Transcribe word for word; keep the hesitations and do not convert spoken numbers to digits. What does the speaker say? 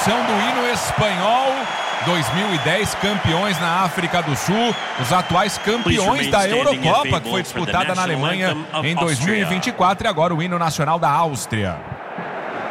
introdução do hino espanhol. dois mil e dez, campeões na África do Sul, os atuais campeões da Eurocopa, que foi disputada na Alemanha em dois mil e vinte e quatro, e agora o hino nacional da Áustria.